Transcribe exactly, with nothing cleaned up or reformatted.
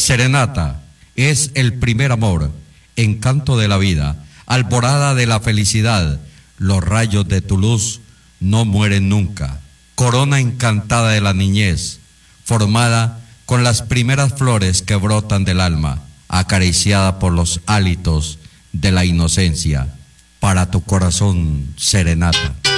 Serenata es el primer amor, encanto de la vida, alborada de la felicidad. Los rayos de tu luz no mueren nunca. Corona encantada de la niñez, formada con las primeras flores que brotan del alma, acariciada por los hálitos de la inocencia. Para tu corazón, serenata.